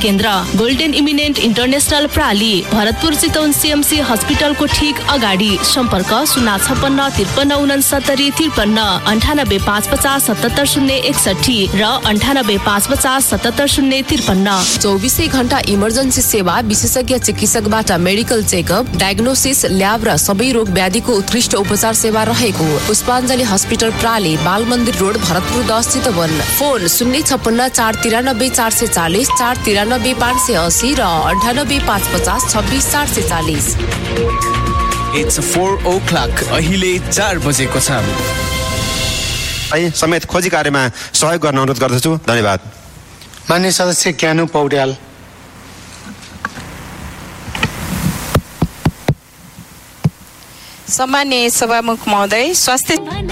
केन्द्र, golden eminent international प्राली, Bharatpur Chitwan CMC हस्पिटलको ठीक अगाडि। सम्पर्क 056 53 69 53, 98 550 77 061 र 98 550 77 053। 24 घण्टा इमर्जेन्सी सेवा, विशेषज्ञ चिकित्सकबाट मेडिकल चेकअप, डायग्नोसिस, ल्याब र सबै रोग व्याधिको उत्कृष्ट उपचार सेवा रहेको पुष्पाञ्जली हस्पिटल प्राली, बाल मन्दिर रोड, भरतपुर 10 चितवन। फोन 056 493 440, 493 580 र 98 550 26 440। It's 4 o'clock. अहिले 4 बजेको छ। समेत खोजी कार्यमा सहयोग गर्न अनुरोध गर्दछु। धन्यवाद। माननीय सदस्य ज्ञानु पौड्याल। सम्माननीय सभामुख महोदय, स्वास्थ्य